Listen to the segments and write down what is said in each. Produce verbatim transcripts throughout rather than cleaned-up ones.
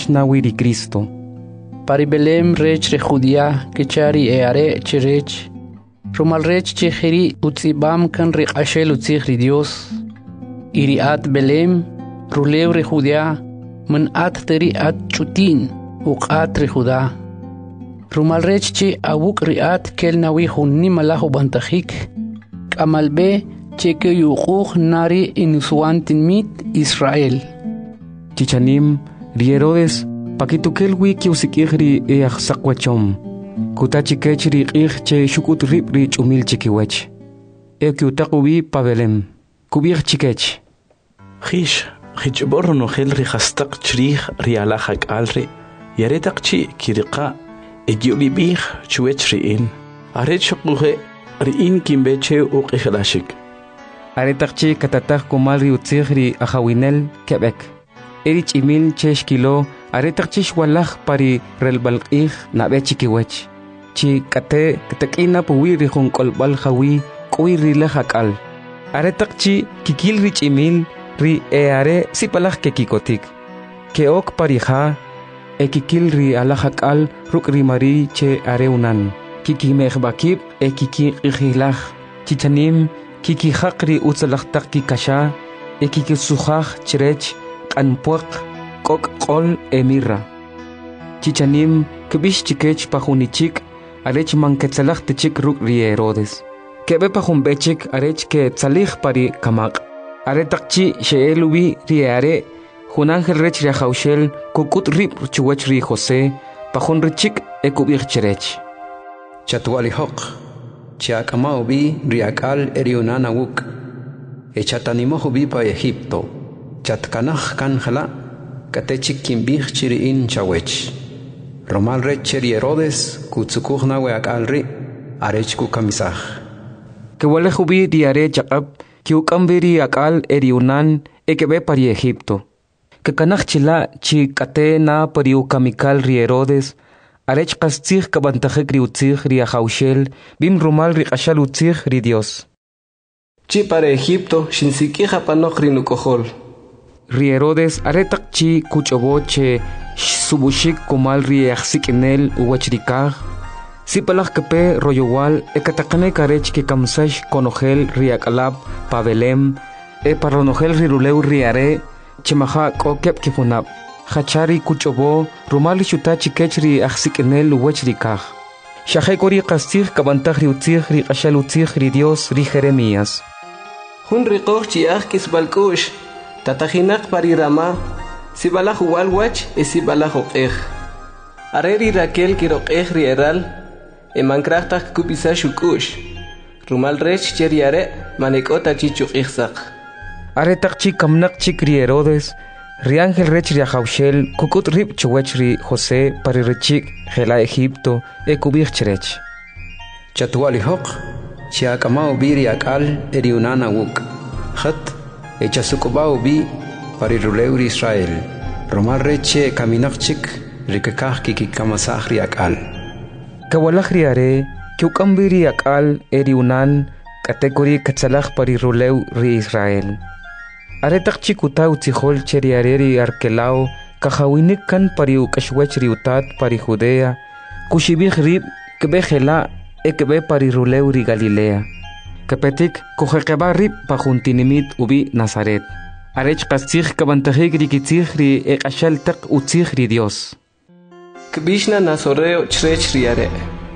nawi ri Cristo. Pari Belém rech re Judía que chari e are cherech. Rumal rech che khiri utzibam kan re qashel utzig ri Dios. Iri at Belém ruleu re Judía من at teri at chutin uqat re Judá. Rumal rech che awuk riat kel nawi hunni malahu bantakhik. Kamalbe che ke yuqukh nari inusuantin mit Israel. Chichanim ri Herodes pakitukel wi kiusikigri e akhsakwachom. Kutachi kechri qig che shukut ribri chumil chikiwech. E kiutaqwi Pavelem. Kubir chikech. Khish khich borno khel ri khastaq chrih ri alahak alri. Yaretaqchi kiriqa egiuli bih chuech riin. Aret shukuhe riin kimbeche uqikhlashik. Aretaqchi katataq kumal ri utzigri ahawinel Quebec. Erich imil chesh kilo aretaqchish walaj pari relbalqih nabechi kiwech. Chi kate katakina puwi ri junqolbal hawi kuwi ri lahakal. Aretaqchi kikil rich imil ri eare sipalaj kekikotik. Keok parija ekikil ri alahakal ruk ri mari che areunan. Kiki mehbakib ekiki qihilaj. Chichanim kiki haqri utzalaqtaq kikasha ekiki sujaj chirech anpuaq kok qol emirra. Chichanim kibish chikech pajunichik arech manketsalaj tichik ruk ri Herodes. Kebe pajumbechik arech ke tsalij pari kamaq. Aretaqchi sheelubi ri are Junangel rech ri haushel kukut rip chuwech ri José pajun richik ekubich cherech. Chatwali hoq chiakama ubi riakal eriunana wuk. Echatanimo ubi pa Egipto. Chatkanaj kanjala katechik kimbich chiriin chawech. Romal rech ri Herodes kutsukuhna weakal ri arech kukamisaj. Kewale ubi diare chaqab kiukambiri akal eriunan ekebe pari Egipto. Que canachila chi kate na pariu kamikal ri Herodes arech qastig kabantajek ri utzig ri ahaushel bim rumal ri qashal utzig ri Dios. Chi para Egipto shinsikija panok ri nukohol. Ri Herodes aretak chi kuchoboche subushik kumal ri axsikinel uwachrikaj. Sipalaj kepe royowal ekatakane karech ke kamsash konogel ri akalab Pavelem e paronogel ri ruleu ri are Chimaha kokep kifunab. Hachari kuchobo rumali chutachi kechri axsikinel uwechrikaj. Shahekori kastig kabantaj ri utzig ri qashal utzig ri Dios ri Jeremías. Hun riqoj chiaj kisbalkush. Tatajinak pari rama. Sibalaj uwalwach e sibalaj oqej. Areri Raquel kiroqej ri eral. Emankrajtaj kupisa shukush. Rumal rech cheriare manekota chichuqijsaq. Aretaqchi kamnak chik ri Herodes, ri ángel rech ri ahaushel, kukut rip chuwech ri José pari richik gela Egipto e kubich cherech. Chatwali hoq, chiakama ubi ri akal eriunana wuk. Khat, echasukuba ubi pari ruleu ri Israel. Romal reche kaminak chik rikakaj kikikamasaj ri akal. Kawalaj ri are, kiukambi ri akal eriunan katekori katsalaj pari ruleu ri Israel. Aretak chikuta utzihol cheriareri arkelao kahawinik kan pari ukashwech ri utat pari Judea kushibij rib kebe gela e kebe pari ruleu ri Galilea kepetik kujeqeba rib pajuntinimit ubi Nazaret arech qastig kabantajik ri kitzig ri eqashal taq utzig ri Dios kbishna nazoreo chrech riare.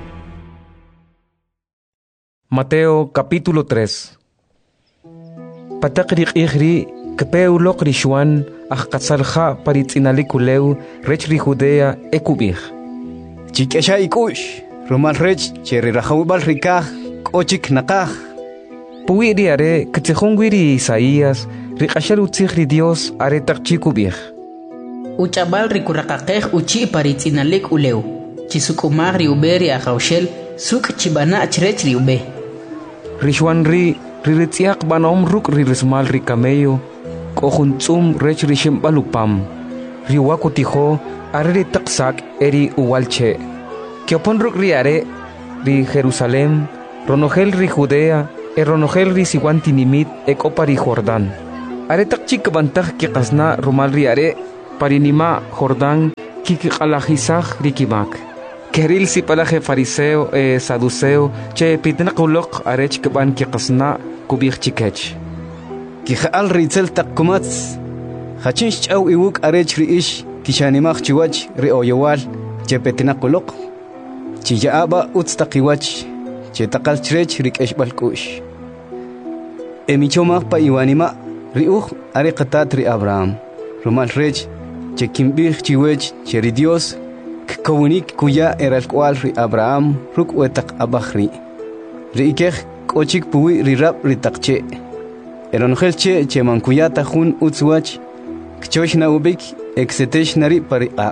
Mateo capítulo tres. Patak ri qihri Kepeu lok rishuan ah katsalja paritzinalikuleu rech ri Judea ekubij. Chikesha ikush, rumal rech cherri rajawibal rikaj, kochik nakaj. Puwi ri are kitzihungwi ri Isaías, ri qashal utzig ri Dios are takchikubij. Uchabal ri kurakakej uchi paritzinalik uleu. Chisukumag ri ube ri ahaushel, suk chibana achrech ri ube. Rishuan ri ritziak banom ruk ri rismal ri camello, kohuntsum rech ri shimbalupam. Ri wakutijo are ri taksak eri uwalche. Kiopon ruk ri are ri Jerusalem, ronogel ri Judea, e ronogel ri siwantinimit e kopari Jordán. Are takchik bantaj ki qasna rumal ri are, parinima Jordán kikikalahisaj rikimak. Keril si palaje fariseo e saduceo che pitnakulok arech keban kikasna kubik chikech. Kijaal ritzel takkumats. Hachinch chaw iwuk arech riish kishanimach chiwach rioyowal che petinakulok. Chiyaaba utstakiwach che takal chrech rikesh balkush. Emichomak pa iwanima riuj are qatat ri Abraham. Rumal rech che kimbich chiwech che ri Dios kawunik kuya eral kwal ri Abraham ruk wetak abakhri. Ri ikech kochik puwi ri rab ri takche. Eronjel che che mankuyata jun utzwach kchosh na ubik exetesh nari pariqaq.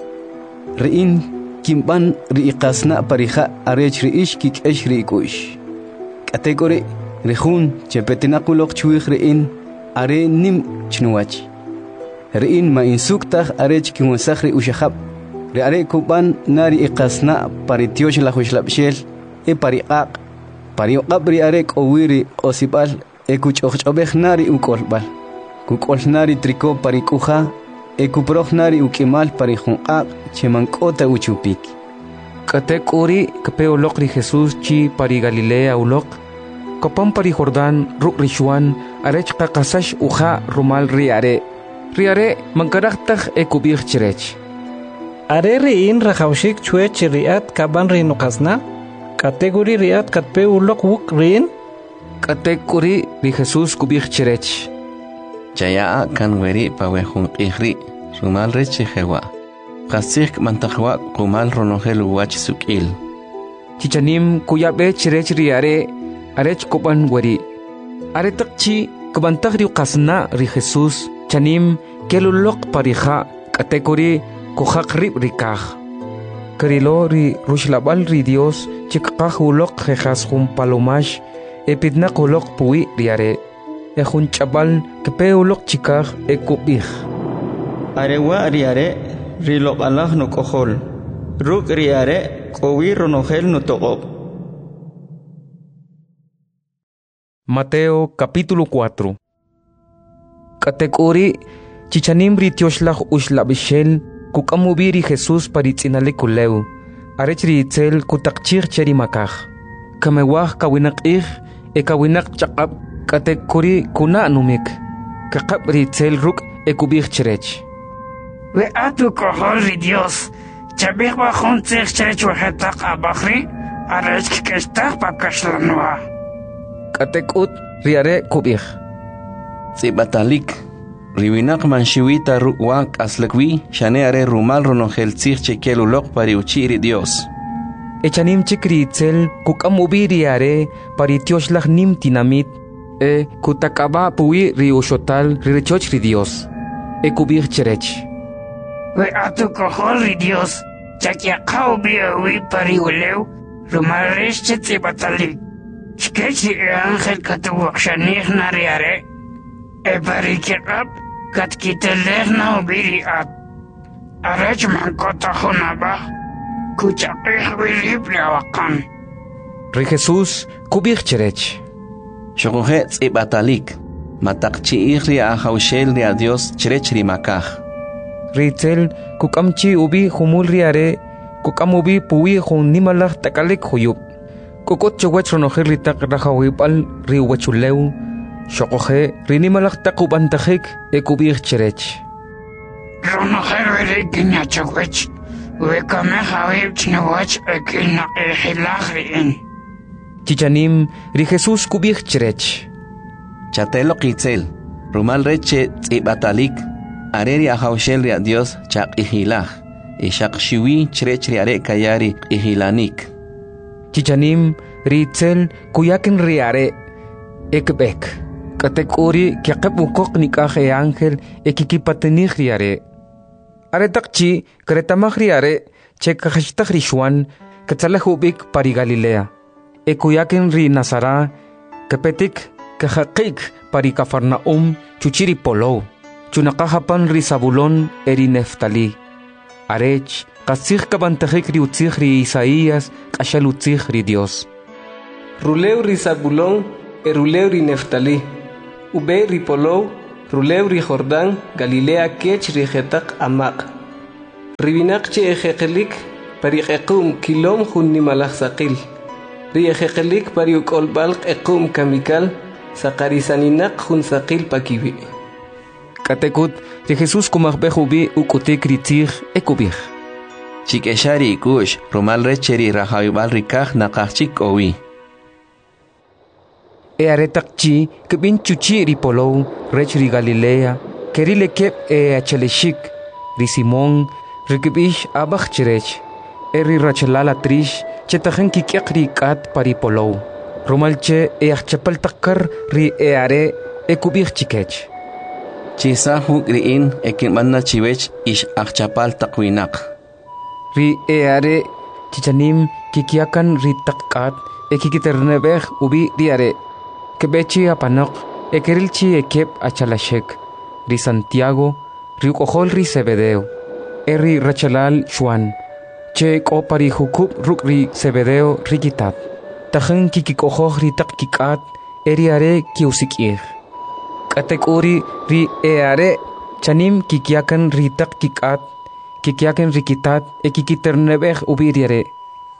Riin kimban ri iqasna parija arech ri ish kikesh ri kush. Kategori ri jun che petinakulok chuig riin are nim chnuwach. Riin ma insuktaj arech kiwasaj ri ushahab. Ri are kuban nari iqasna paritiosh la hushlabshel e pariqaq. Parioqab ri are kowiri osibal ekuch ochobej nari ukolbal. Kukol nari triko parikuja ekuproj nari ukimal parijunqaq chemankota uchupik. Katek uri kapeo lok ri Jesús chi pari Galilea ulok. Kopam pari Jordán ruk rishuan arech qaqasash uja rumal riare. Riare mankaraktaj ekubij chirech. Are riin rajawshik chuech riat kaban ri nuqasna. Kategori riat katpe ulok wuk riin. Katekuri ri Jesús kubij chirech. Chaya kan weri pawehun ihri rumal rechi jewa. Qasik mantajwa kumal ronogel wach sukil. Chichanim kuyabe chirech riare arech kopan weri. Are takchi kabantaj ri qasna ri Jesús chanim kelulok parija katekuri kuhak rib rikaj. Karilo ri rushlabal ri Dios chikqaj ulok jejas jun palomash epidna kulok puwi riare. Ejun chabal kepe ulok chikaj ekubij. Arewa riare rilok alah no kohol. Ruk riare kowi ronogel no togob. Mateo capítulo cuatro. Katekuri chichanim ritioshlah ushlabishel kukamubiri Jesús paritzinale kuleu. Arech ritzel kutakchir cherimakaj. Kamewah kawinaqij e kawinak chaqab katekuri kuna numik. Kakab ritzel ruk ekubij chirech. We atu kohol ri Dios. Chabih bajun tzich chirech wahetak abakri. Arech kikestak pakashlanua. Katekut riare kubij. Zibatalik. Riwinak manshiwita ruwak aslakwi shane are rumal ronogel tzich chekel ulok pari uchiri Dios. Echanim chikritzel kukamubiri are paritioshlah nim tinamit e kutakaba puwi riushotal rirechoch ri Dios. E kubir cherech. We atu kohol ri Dios. Chakiakau biawi pari uleu. Rumaresh chetzibatalik. Chkechi e angel katuwakshanih nariare. E barikirab kat kiteleh na ubiri at. Arech mankota hunaba. Kuchaqih wilib liawakan. Ri Jesús kubir cherech. Shokohe tsibatalik. Matakchi ihri ahaushel de a Dios cherech rimakaj. Ritzel kukamchi ubi humul riare. Kukamubi puwi hun nimalach takalik huyub. Kukot chawach ronogel ritak rajawipal riwachuleu. Shokohe rinimalach takubantajik ekubir cherech. Ronogel wirik ginyachawach. Wekame hawib chinawach ekina ehilach riin. Chichanim ri Jesús kubir cherech. Chatelo kitzel. Rumal reche tsibatalik. Areri ahaushel ria Dios chak ihilach. Ishak shiwi cherech riare kayari ihilanik. Chichanim ritzel kuyakin riare ekbek. Katekuri kiaqab ukok nikaj e ángel ekikipatenih riare. Are takchi kretamaj riare chekajishtaj rishuan katsalahubik pari Galilea. E kuyakin ri Nazara kapetik kajaqik pari Cafarnaum chuchiri polo. Chunakajapan ri Zabulón eri Neftali. Arech kasij kabantajik ri utzij ri Isaías kashal utzij ri Dios. Ruleu ri Zabulón e ruleu ri Neftali. Ube ri polo rulew ri Jordán Galilea kech ri jetaq amaq ribinak che ejeqelik pari equm kilom junni malaj saqil ri ejeqelik pari ukolbal equm kamikal saqarisaninak jun saqil pakibi katekut ri Jesús kumajbejubi ukutik ritzij ekubij Chikeshari kush rumal recheri rahayubal rikaj naqachik owi e aretakchi kebin chuchi ri polow rech ri Galilea kerile kep e acheleshik ri Simón rikibish abach chirech e ri rachelala trish chetajen kikyaq ri kat pari polow rumalche e achapal takkar ri e are e kubij chikech Chisa hukriin ekimanna chiwech ish achapal takwinak ri e are chichanim kikyakan ri takkat e kikiternebej ubi ri are kebechi apanok ekerilchi ekep achalashek ri Santiago ri ukojol ri Zebedeo eri rachalal Juan che kopari hukub ruk ri Zebedeo rikitat tajen kikikojoj ri takkikat eri are kiusikir katekuri ri e are chanim kikyakan ri takkikat kikyakan rikitat e kikiternebej ubi ri are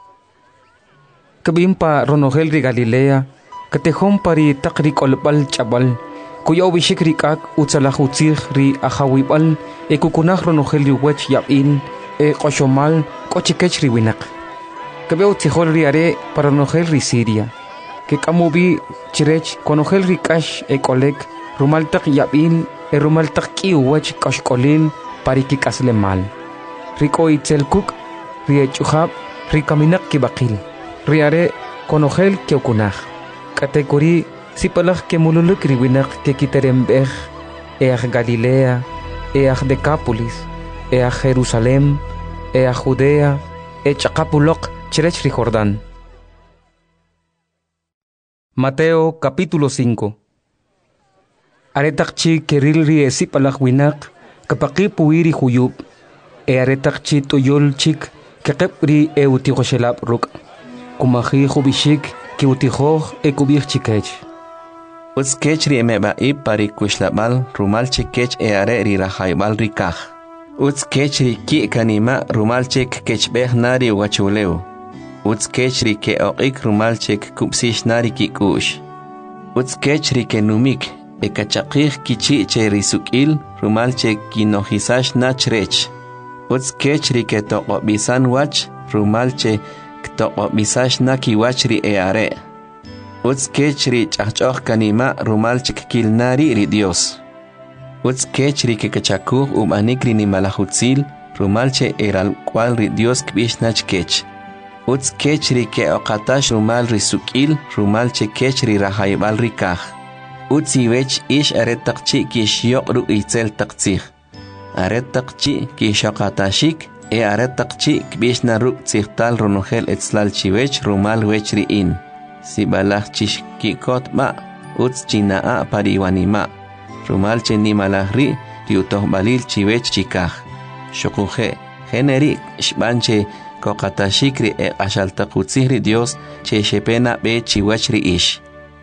kabimpa ronogel ri Galilea katejón pari takri kolbal chabal kuyaw bishik rikak utzalajutzij ri ajawibal e kukunaj ronogel ri wech yabin e qoshomal kochikech ri winak kabeu tijol ri are para ronogel ri Siria que kamubi chirech konogel ri kash e kolek rumal tak yabin e rumal tak ki wech kashkolin pari kikasle mal riko itzelkuk ri echuhab ri kaminak kibakil ri are konogel keukunaj kategori sipalaj ke mululuk riwinak ke kiterembej eaj Galilea eaj Decápolis eaj Jerusalem eaj Judea e chaqapulok chirech ri Jordán. Mateo capítulo cinco. Aretakchi keril ri sipalaj winak kapaqi puiri huyub e aretakchi toyol chik ke qepri e utigoshelab ruk kumaji hubishik ki utijoj e kubij chikech. Uts kech ri emeba i pari kushlabal rumal chikech e are ri rahaybal rikaj. Uts kech ri ki kanima rumal chik kechbeh nari wachuleu. Uts kech ri ke oqik rumal chik kupsish nari ki kush. Uts kech ri ke numik e kachaqij kichi che risukil rumal chik kinohisash nachrech. Uts kech ri ke toqobisan wach rumal che Ktoqo bisash na kiwach ri e are. Uts kech ri chachok kanima rumal chikil nari ri Dios. Uts kech ri kekachakuj umanik ri nimalahutzil rumal che eral cual ri Dios kbish nach kech. Uts kech ri ke oqatash rumal ri sukil rumal che kech ri rahaybal ri kaj. Uts iwech ish aret taqchi kish yoq ru itzel taqtzij. Aret taqchi kish oqatashik e aretaqchi kbish naruk tzihtal ronogel etzlal chiwech rumal wech riin. Si balaj chish kikot ma, utz chinaa pariwanima. Rumal che nimalaj ri, riutoh balil chiwech chikaj. Shokuje, generi, shbanche, kokatashikri e ashaltakutzihri Dios, che shepena be chiwech ri ish.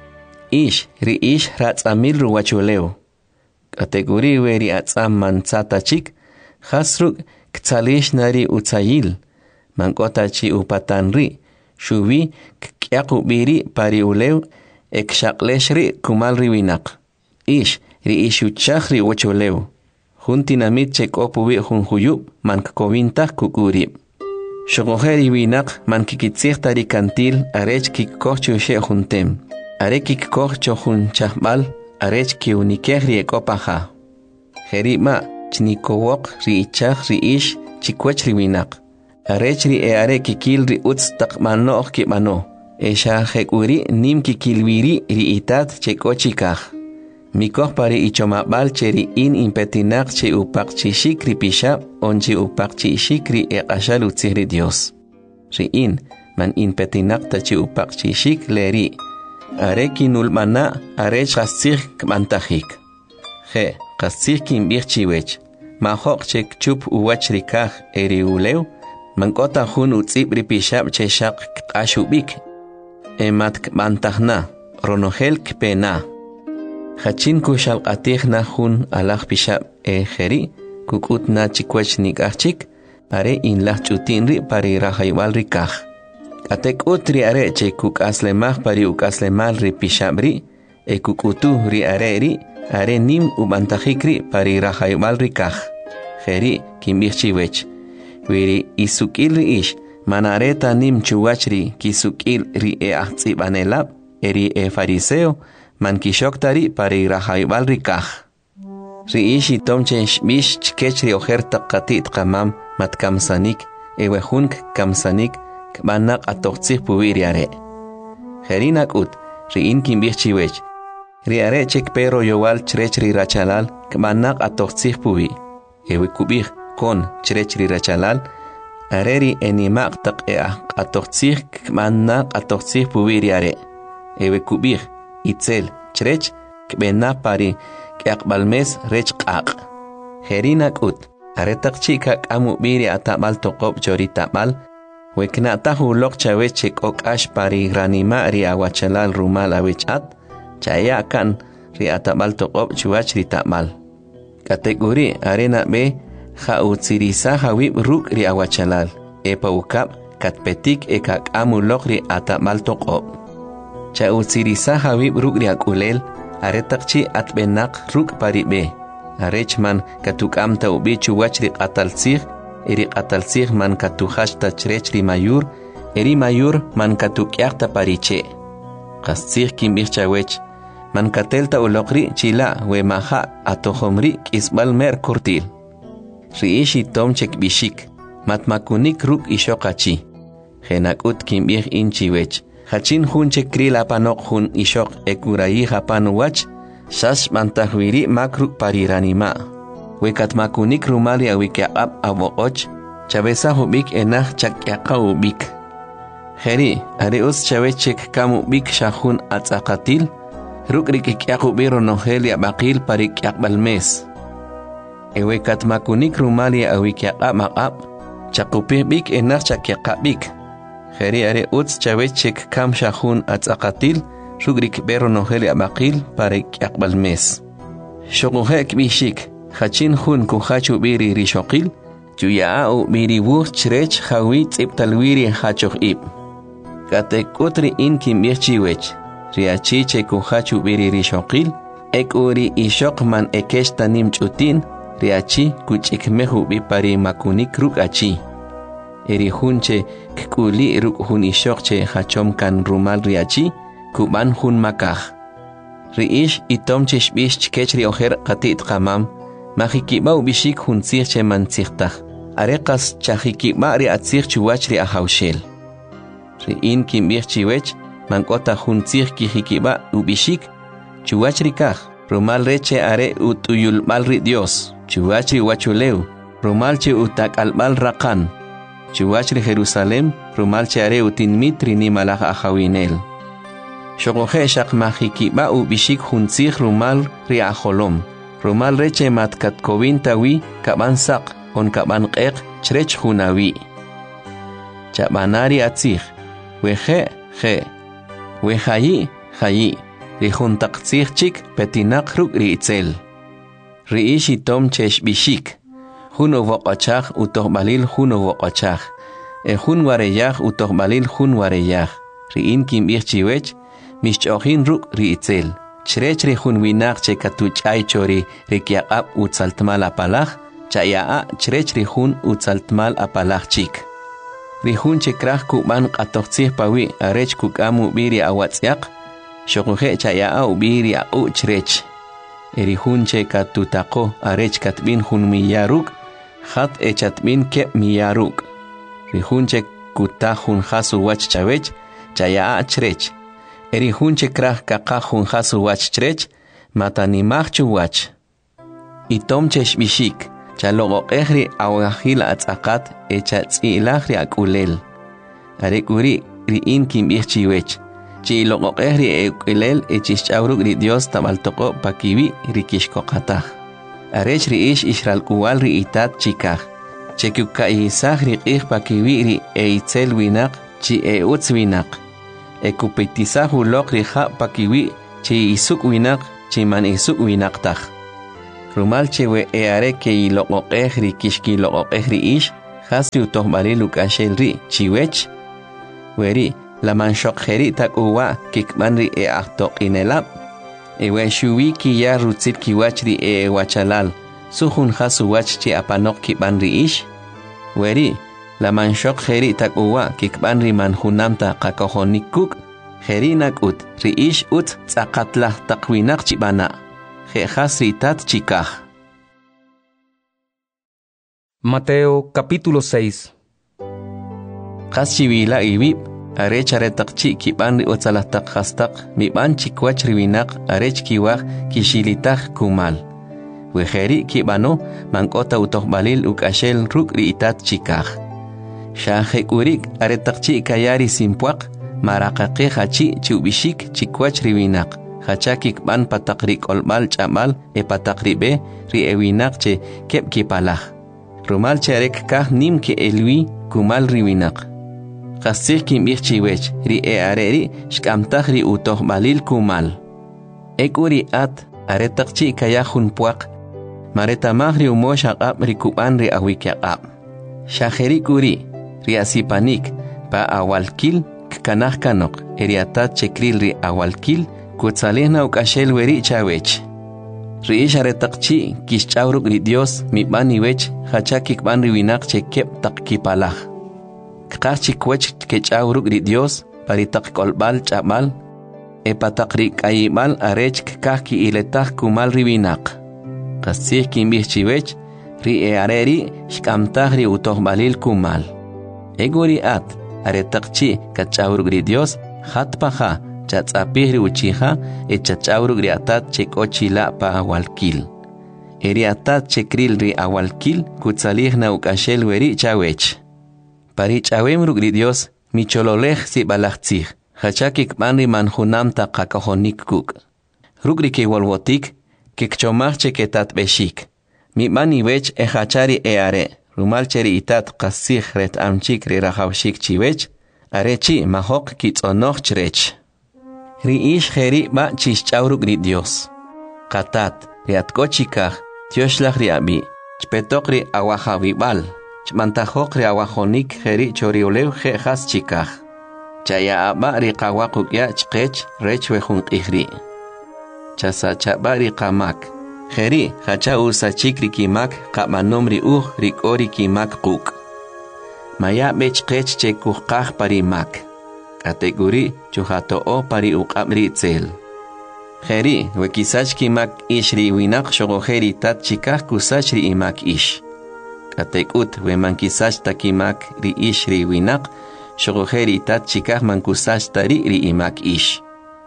Ish, ri ish ratzamil ruwachuleo. Kategori weri atzam manzata chik, hasruk, Ktsalish nari utsayil, mankota chi upatanri, shuvi kyaku biri pari ulew, ekshaqleshri kumalri winak. Ish, ri ishuchakri wachulew. Juntinamit chek opuwi junjuyub, mankkovintah kukurib. Shogojeri winak, mankikitsihta kantil, arech kikkochu she juntem. Are kikkochu junchahbal, arech ki unikehri ekopaha. Jerima, Chnikowok ri ichaj ri ish chikwech ri winak. Arech ri e are kikil ri utz takmano kibano. Esha jekuri nim kikilwiri ri itat chekochikaj. Mikoh pari ichomabal che ri in impetinak che upak chishik ri pishab onchi upak chishik ri e ashal utzih ri Dios. Ri in man impetinak ta che upak chishik le ri. Are kinulmana arech rasih kmantajik. Je. Qasih kimbih chiwech. Mahok chek chup uwach rikaj eri ulew. Mankota jun utzib ripishab che shaq qashubik. Emat kmantajna. Ronogel kpena. Hachin kushal qatih na hun alaj pishab e jeri kukut na chikwech nikachik are in la chutin ri pari rahaywal rikaj. Atek utri are che kuk aslemah pari uk aslemal ri pishabri e kukutu ri are ri are nim ubantajikri pari rahaywal rikaj. Jeri kimbirchiwech. Wiri isukil ri ish manareta nim chuwachri kisukil ri e ahtsibanelab eri e fariseo man kishoktari pari rahaywal rikaj. Ri ish itomche shbish chkechri ojerta qatit qamam mat kamsanik ewe junk kamsanik kbanak atoqtsih puwiri are. Jerinak ut ri in kimbirchiwech. Ri are chek pero yowal chrech ri rachalal kbanak atoqtsih puwi. Ewe kubih kon chrech ri rachalal areri enimaq taqea atoqtsih kbanak atoqtsih puwiri are. Ewe kubih itzel chrech kbena pari kaqbalmes rech qaq. Jerinak ut aretak chika kamu biri atamal toqob chori tamal wekna tahu lok chawe chek ok ash pari granima ri awachalal rumal awechat chaya kan ri atamal toqob chuach ri tamal kategori arena be kha utsirisa hawib ruk ri awachalal e paukap katpetik e kak amu lok ri atamal toqob cha utsirisa hawib ruk ri akulel aretak chi atbenak ruk pari be arechman katuk am taubi chuwach ri qatalsig eri qatalsig man katuhash ta chrech ri mayur eri mayur man katuk yaqta pariche qasig kimbich chawech man katelta uloqri chila we maha atohomri kisbal mer kurtil ri ishi tomchek bishik matmakunik ruk ishoqachi genakut kimbich inchiwech hachin hun chekri la panok hun ishok ekurayi hapan wach Shas mantahwiri makruk pariranima. Wekat makunik rumali awikiaqab awoqoch. Chabesa hubik enah chakyaqa ubik. Heri, areus chavechek kamu bik shahun atzaqatil. Rukrik ikiaqubiro noheli abaqil parikiaqbalmes. Ewekat makunik rumali awikiaqab maqab. Chakupih bik enah chakyaqa bik. Heri areus chavechek kam shahun atzaqatil. Rugrik bero noheli abaqil parek yakbal mes. Shokuhek bishik, hachin hun kuhachu biri rishokil, juyaau biri wuh chrech hawi tsiptalwiri hachoh ib. Katek utri in kimbirchiwech, riachiche kuhachu biri rishokil, ek uri ishok man ekeshta nim chutin, riachi kuchikmehu bipari makunik ruk achi. Eri hunche kuli ruk hun ishokche hachom kan rumal riachi, kuban hun makah. Riish itom cheshbish chkechri oher qatit qamam, mahikiba ubishik hun sirche man sirtah. Areqas chahikiba ri atsir chuwach ri ahawshel. Riin kimbir chiwech, mankota hun sir kihikiba ubishik, chuwach ri kah. Rumal reche are utuyul mal ri Dios, chuwach ri wachuleu, rumal che utak albal raqan. Chuwach ri Jerusalem, rumal che are utinmit ri ni malach ahawinel. Shogohe shak mahikiba u bishik hunzig rumal ri aholom. Rumal reche mat katkovin tawi kaban sak on kaban qeq chrech hunawi. Chabanari atzig. Wehe he. Wehayi hayi. Ri huntaqtzig chik petinak ruk ri itzel. Ri ishi tom chesh bishik. Huno voqachach utoh balil huno voqachach. E hun wareyach utoh balil hun wareyach. Ri in kim irchiwech. Mishchohin ruk ri itzel. Chrech ri hun winak che katuch ay chori rikiaqab utzaltmal apalach, chayaa chrech ri hun utzaltmal apalach chik. Ri hun che krach kuban qatoqtzih pawi arech kukamu biri awatziaq, shokuhe chayaa ubiri au chrech. Eri hun che katutako arech katbin hun miyaruk, khat echatbin ke miyaruk. Ri hun che kutahun hasu wach chawech, chayaa chrech. Eri hunche krah kaka hun hasu wach chrech, matanimach chu wach. Itom chesh bishik, chalogo ehri awahil atzakat echa tzilahri akulel. Arekuri ri in kim ichiwech. Chi logo ehri ekulel echis chauruk ri Dios tamaltoko pakiwi ri kishkokatah. Arech ri ish ishral kuwal ri itat chikah. Chekuka isah ri ih pakiwi ri eitzel winak chi eutz winak. Ekupitisa hulok riha pakiwi chi isuk winak chiman isuk winaqtaj. Rumal chewe eare ke iloqoqej ri kishki loqoqej ri ish, hasi utohbalil ukashel ri chiwech. Weri, la manshokjeri tak uwa kikman ri e ahtoq inelab. Ewe shuwi ki ya rutzit kiwach ri e wachalal, suhun hasu wach chi apanok kiban ri ish. Weri, la manshokjeri tak uwa kikban ri manhunamta kakohonikuk, jeri nakut ri ish ut tzakatlah takwinak chibana. Tat chikaj. Mateo capítulo seis. Qaschiwila ibib, arech aretaqchi kiban ri otsalahtak hastak, miban chikwach riwinak arech kiwaj kishilitaj kumal. Wejeri kibano mankota utohbalil ukashel ruk ri itat chikaj. Shahek urik aretaqchi kayari simpuak, marakaqe hachi chubishik chikwach riwinak. Hachakik ban patakrik olbal chamal e patakribe ri ewinak che kep kipalaj. Rumal cherek kah nim ke elwi kumal riwinak. Qasih kim ichchiwech ri e areri shkamtaj ri utoh balil kumal. Ekuri at aretaqchi kayahun puak. Maretamaj ri umosh aqab ri kuban ri awikyaqab. Shaheri kuri ri asipanik pa awalkil kkanaj kanok eriatat chekril ri awalkil Kutsalihna ukashel weri chawech. Riish aretaqchi kishchawruk ri Dios mibani wech hachakik ban riwinak che kep tak kipalaj. Kqachik wech kechawruk ri Dios paritak kolbal chamal e patakri kayibal arech kah ki iletaj kumal riwinak. Qasih kimbihchi wech ri e areri shkamtaj ri utohbalil kumal. Eguri at aretaqchi kachawruk ri Dios hatpaja chatzapihri uchija e chachawruk ri atat chekochila pa awalkil. Eri atat chekril ri awalkil kutsalihna ukashel weri chawech. Pari chawemruk ri Dios michololej si balachtzij. Hachakik banri manjunam ta qakahonik kuk. Rukri ke walwotik kikchomaj cheketat beshik. Mi mani wech e hachari e are. Rumal cheri itat qasij ret amchik ri rajawshik chiwech. Arechi mahok kitzonoj chrech. Ri ish jeri ba chischawruk ri Dios. Qatat ri atkochikaj tioshlaj ri abi. Chpetok ri awajawibal. Chmantajok ri awajonik jeri choriolew je jas chikaj. Chaya aba ri qawaquk ya chqech rech wejunqij ri. Chasa chaba ri qamak. Jeri hacha usachik ri kimak qamanom ri uj ri k'ori kimak quk. Maya bech qech chekujqaj parimak. Kategori chuhatoo pari uqabri tzel. Jeri wekisach kimak ish ri winak shogojeri tat chikaj kusach ri imak ish. Katekut wemankisach takimak ri ish ri winak shogojeri tat chikaj mankusach tari ri imak ish.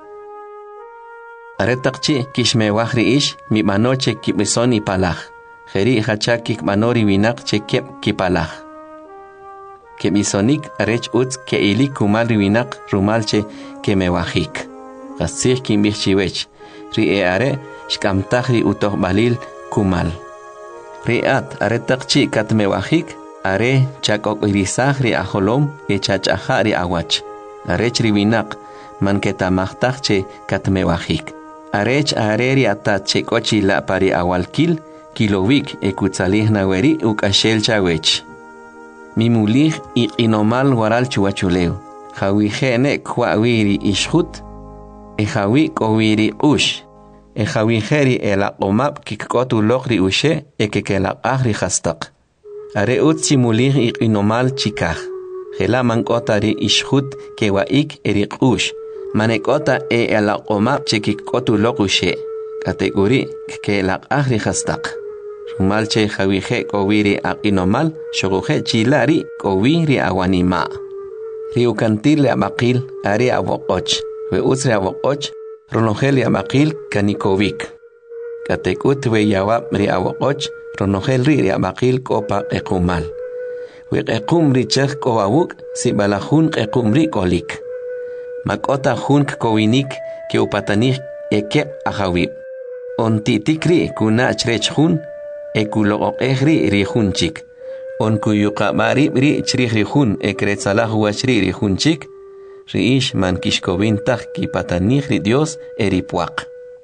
Aretaqchi kishmewaj ri ish mi manoche kibisoni palaj. Jeri hachakik manori winak chekep kipalaj. Kemisonik arech utz ke ilik kumal riwinak rumalche kemewajik. Qasih kimbihchiwech. Ri e are shkamtaj ri utoh balil kumal. Ri at aretaqchi katmewajik are chakok irisaj ri ajolom e chachaja ri awach. Arech riwinak manketamajtaj che katmewajik. Arech are ri atat chekochi la pari awalkil kilowik e kutsalihna weri ukashel chawech. Mimulij y inomal waral chuachuleo. Jawi jene kwawiri ishut. E jawi kowiri ush. E jawi jeri el omap kikotu logri ushe e kekelak agri hastak. Are utsi mulij y inomal chikaj. Jela mankota ri ishut kewaik erik ush. Manekota e el omap chekikotu log ushe. Kategori kekelak agri hastak. Malche jawije kowiri aqinomal shoguje chilari kowiri awanima. Riukantil le amaqil ari awokoch. We usre awokoch ronogel amaqil kanikovik. Katekut we yawab ri awokoch ronogel ri amaqil kopa ekumal. We ekum ri chech kowawuk si balahun ekum ri kolik. Makota hun kowinik ke upatanik eke ahawib. On titikri kuna chrech hun ekulo ehri rihunchik. On kuyuka mari ri chrih rihun ekretsalah wachri rihunchik. Riish man kishkovin tak ki patanich ri Dios eripuak.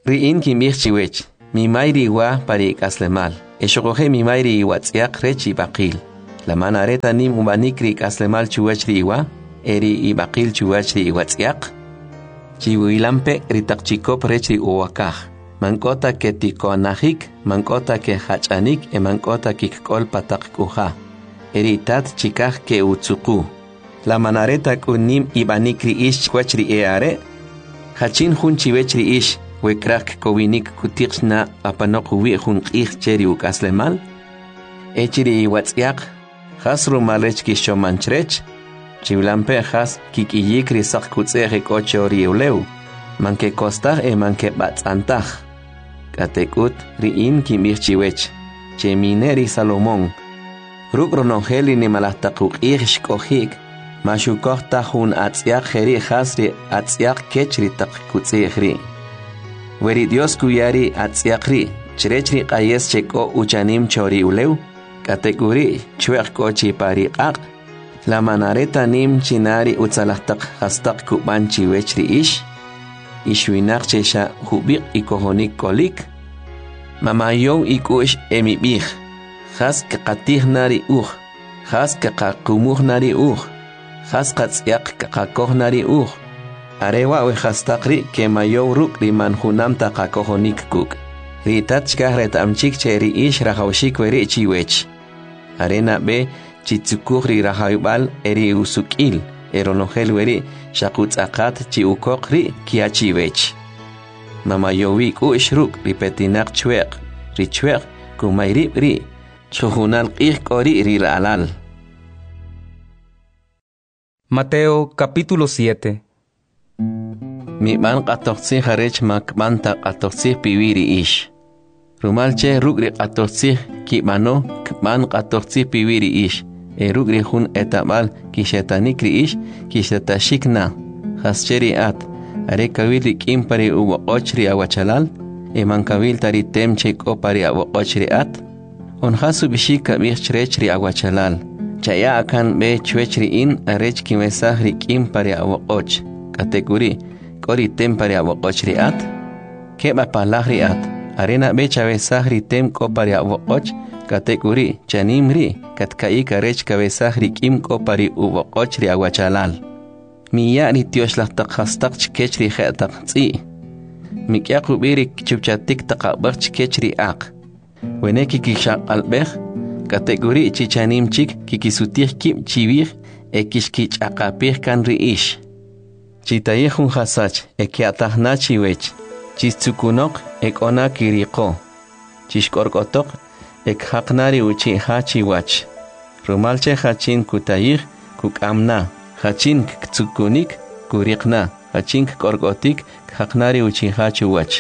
ri'in kimich chiwech mi mayri wa pari kaslemal eshokoje mi mayri wa tsiak rechi baqil la manareta nim ubanikri kaslemal chuwech riwa eri ibaqil chuwech ri wa tsiak chiwilampe ritakchikop rechi uwakaj mankota ke tikonajik mankota ke hachanik e mankota kikkol patak kuja eritat chikaj ke utsuku la manareta kunim ibanikri ish kwachri eare hachin hun chiwechri ish wekrak kowinik kutixna apanok wi hun qih cheri ukaslemal echiri watsiak hasru malech kishomanchrech chiwlampe has kikiyikri sak kutsere kochori uleu manke kostar e manke batzantaj katekut riin kimich chiwech chemineri salomón rukronongeli ni malahtakuq ish kohik mashukoj tajun atziak jeri hasri atziak kechri tak kutzihri weri Dios kuyari atziakri chrechri qayes cheko uchanim chori uleu kategori chuek kochi pariqaq la manareta nim chinari utzalahtak hastak kubanchi wechri ish ishwinak chesha hubiq ikohonik kolik mamayon ikush emibih has qatih nari uj has qaqumuh nari uj has qatsiaq qaqoh nari uj arewa we hastaqri ke mayo ruk riman hunam taqakohonik kuk ritat chkahret amchik cheri ish rahawshik weri chiwech arena be chitsukuri rahaybal eri usukil eronogel weri shakutzaqat chi ukokri kiachiwech mamayowi ku ishruk ripetinak chweq richweq kumayri ri chuhunan qih qori ri alal. Mateo capítulo siete. Mi man qatoqsi harech mak manta qatoqsi piwiri ish rumalche rugri qatoqsi ki mano kman qatoqsi piwiri ish e rugri hun etamal kishetanikri ish kishetashikna hascheri at are kawili kimpari uwoqochri awachalal e mankawil tari temche kopari awoqochri at on hasu bishika bichrechri awachalal chaya akan be chwechri in arech kimesahri kimpari awoqoch kategori kori tempari awoqochri at keba palahri at arena be chavesahri tem kopari awoqoch kategori chanimri katkai karech kabesahri kim kopari uwoqochri awachalal miya ni tioshlataq hastaq chkechri khetaq tsi mikyaqu birik chupchatik taqabaq chkechri aq weneki kishaq albeh kategori chichanimchik kikisutih kim chivir ekishkich aqapih kan riish chitayejun hasach ekiatahnachi wech chistsukunok ekona kiriko chishkorkotok ekhaqnari uchi hachi wach rumalche hachin kutayij kukamna hachin ktsukunik kuriqna hachin korkotik haqnari uchi hachi wach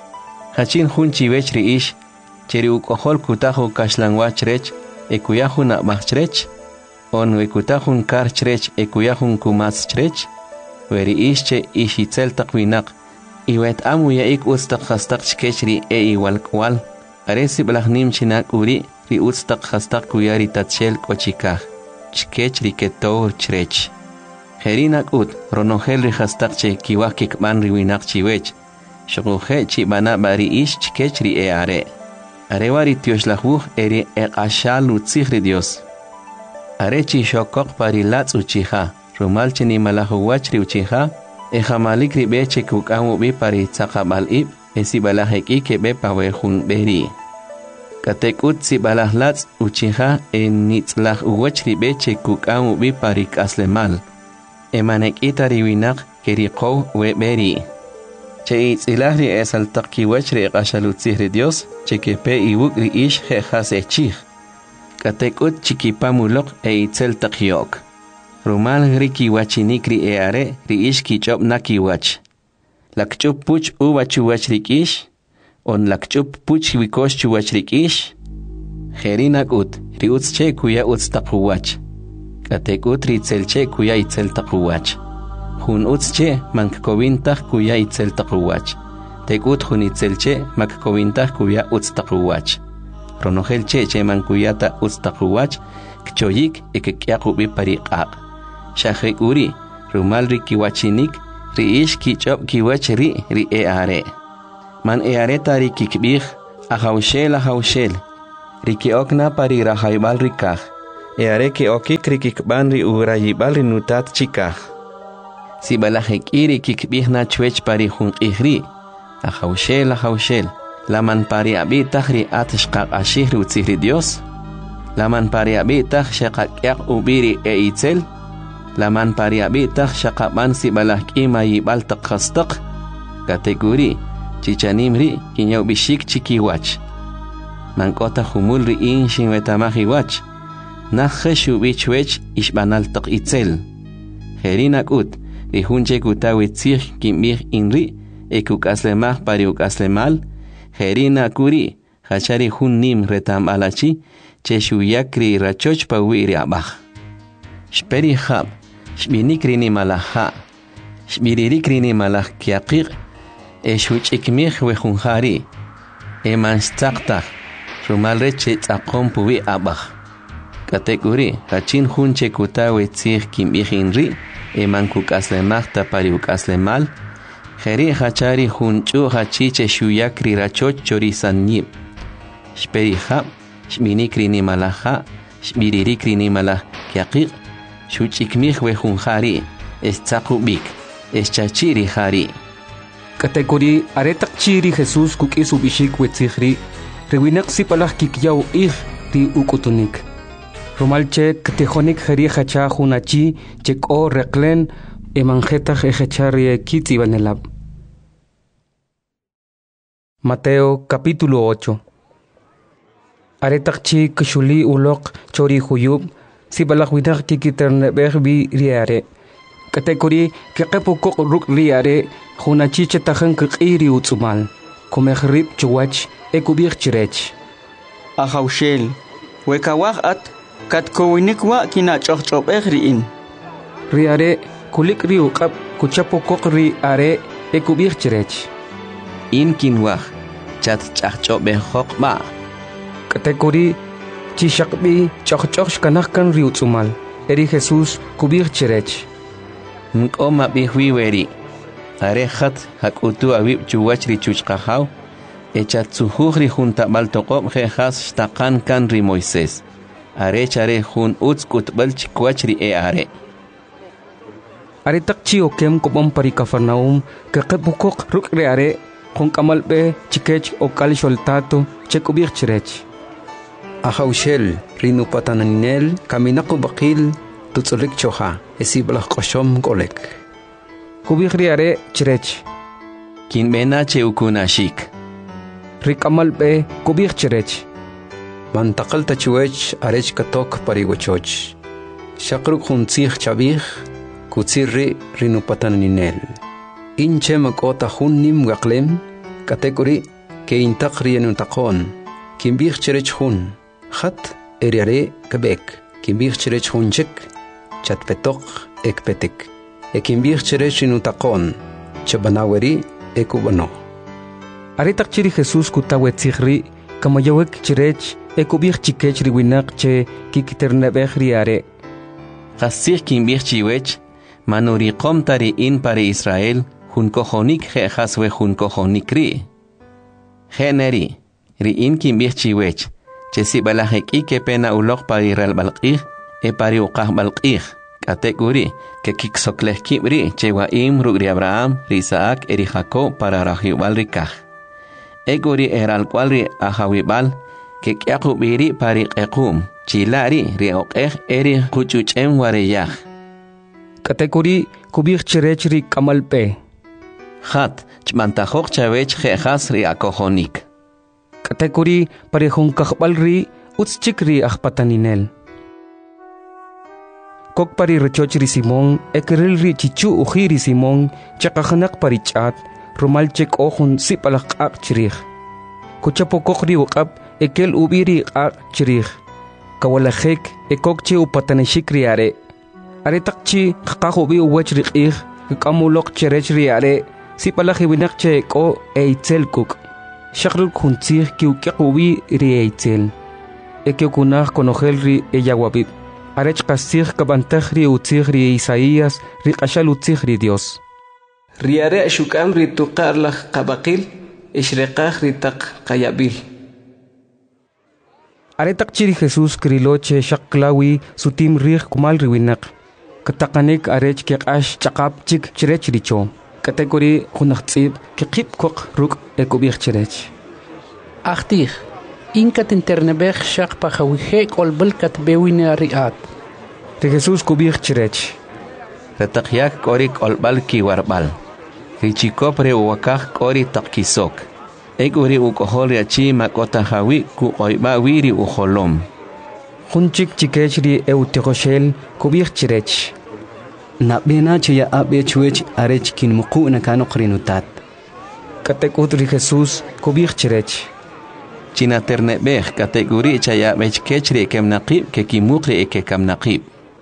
hachin hunchi wech riish cheri ukohol kutahu kashlanwach rech ekuyahun abachrech on wekutahun karchrech ekuyahun kumaschrech weri ische ishitzel taqwinak iwet amu yaik ustaq khastaq chkechri e igual kwal aresi blahnim chinak uri ri ustaq khastaq kuyari tatshel kochikaj chkechri ketor chrech herinak ut ronogel ri khastaq che kiwakik ban riwinak chiwech shuguje chi bana bari ish chkechri e are arewari tioshlahu eri eqashal utzihri Dios arechi shokok parilatz uchiha rumalche ni malahu wachri uchiha e jamalik ribe che kukamu bi pari tsaqabal ib esi balaheki ke be pawehun beri katekut si balahlatz uchiha e nitzlah wachri be che kukamu bi pari kaslemal e manekita riwinak keriqo we beri che itzilahri esal taqki wachri qashalutzihri Dios che ke pe iwukri ish je hasechih katekut chikipamulok e itzel taqyok rumal riki wachinikri e are ri ish kichop naki wach lakchup puch u wachu wachrik ish on lakchup puch wikosh chu wachrik ish kherinak ut ri uts che kuya uts taqwach katekut ri itzel che kuya itzel taqwach hun uts che mank kovintah kuya itzel taqwach tekut hun itzel che mak kovintah kuya uts taqwach ronogel che che man kuyata uts taqwach kchoyik ekekyaku bi pariqaq shahek uri rumal ri kiwachinik ri ish kichop kiwach ri ri e are man eareta ri kikbih ahaushel ahaushel riki okna pari rahaibal rikah eare ke okik rikikban ri urayibal rinutat chikah si balahik iri kikbih na chwech pari hunqihri ahaushel ahaushel laman pari abitah ri atishqaq ashih ri utzihri Dios laman pari abitah shaqaq ubiri e itzel laman pari abitah shaqaban si balahki mayibal taqastaq kategori chichanimri kinyaw bishik chikiwach mankota humul ri in shinwetamahi wach nakhshu bichwech ishbanal taq itzel herinak ut ri hunche kutawi tzih kimih inri ekuk aslemah pari uk aslemal herina kuri hachari hun nim retam alachi cheshuyakri rachoch pawiri abah shperi khab shbinikri ni malaha shbiririkri ni malah kiaqiq eshuch ikmih we khunkhari eman staqta rumalre che tsaqom puwi abah kategori hachin hunche kutawe tzih kimbihinri eman kuk aslemah pari uk aslemal Heri hachari hunchu hachiche shuyakri rachoch chorisanyib. Shperiha, shminikri ni malaha, shmiririkri ni malah kiaqiq, shuchikmih we hunhari, estzakubik, eschachiri hari. Kategori aretak chiri Jesus kuk isubishik wetzihri, rewinak sipalah kikyaw ih ri ukutunik. Romalche katejonik heri hacha hunachi chek o reklen emanjetach ejechari kitzi banelab. Mateo capítulo ocho. Aretakchi kshuli ulok chori huyub si balakwinak kikiternebeh bi riare. Kategori kekepukok ruk riare hunachi chetajan kikiri utsumal. Komehrib chuwach ekubir chirech. Ahaushel, wekawah at katkowinikwa kinachochobeh riin. Riare kulik ri uqab kuchapokok ri are ekubir chirech. In kinwah chat chachobeh hokba. Kategori chishakbi chachchoch kanahkan ri utsumal. Eri Jesus kubir chirech. Nkoma bihwiweri. Are khat hakutu awib chuwach ri chuchqahaw. Echat suhuh ri junta baltoqob jehas shtaqan kan ri Moisés. Are chare hun utz kutbal chikwach ri e are. Aretak chi okem kopam pari Kafarnaum kakepukok ruk reare kung kamalpe chikech o kalisholtato chekubir chirech. Ahaushel rinu pataninel kaminaku bakil tutsulik choha esiblah koshom golek. Kubir reare chirech. Kinbena che ukunashik. Rikamalpe kubir chirech. Mantakal tachuech arech katok parigochoch. Shakruk huntzich chabih kutsirri rinupataninel. Inche makota hunnim gaklem kategori ke intakri enuntakon. Kimbih chirech hun. Khat eriare kebek. Kimbih chirech hunchek. Chatpetok ekpetek. E kimbih chirech inutakon. Chabanaweri ekubano. Aretak chiri Jesus kutawet sihri kamayawek chirech ekubih chikech riwinak che kikiternebeh riare. Qasir kimbih chiwech manuri qomtari in pare Israel hun kohonik jejas we hun kohonik ri. Generi ri in kimbih chiwech che si balahek ike pena ulok pari ral balqih e pari uqah balqih kategori ke kiksokleh kibri che wa im rugri Abraham ri Isaac eri Jacob para rahiwal rikah. Egori eral kwalri ahawibal ke kyakubiri pari qequm chilari ri oqeh eri kuchuchem wareyah. Kategori kubir chirech ri kamalpe. Khat chmantajok chavech jejas ri akohonik. Kategori pari hunkakbal ri utschik ri ahpataninel. Kok pari rechoch ri Simon ekeril ri chichu uji ri Simon chakahanak pari chat rumalchek ohun sipalak ak chirih. Kuchapokok ri uqab ekel ubiri ak chirih. Kawalahek ekokche upatanishik ri are. Aretakchi kakahubi uwech riqih kamulok cherech riare si palaki winakche ko eitzel kuk shakrul kuntzih kiukahubi ri eitzel ekyo kunah konogel ri eyawabib arech kasih kabantah ri utzih ri Isaías ri qashal utzih ri Dios riare shukam ri tuqarlah qabaqil ishreqaj ritaq qayabil. Aretak chiri Jesús kriloche shaklawi sutim rih kumal riwinak. Katakanik arech kekash chakap chik chirech richo. Kategori hunachtzib kikip kok ruk ekubich chirech. Achtich, inkat internebech shak pachawije kolbel katbewine riat. Ri Jesús kubich chirech. Retakyak kori kolbal kiwarbal. Richikopre uwakak kori takkisok. Eguri ukohol achi makota hawi ku oiba wiri uholom. Hunchik chikechri eutigoshel kubich chirech. Na bena chaya abe chuech arech kin muku na kano krinutat. Katekut ri Jesús kubich chirech. China ternebech kategori chaya bech kechri kem naqib ke kimukri eke kam naqib.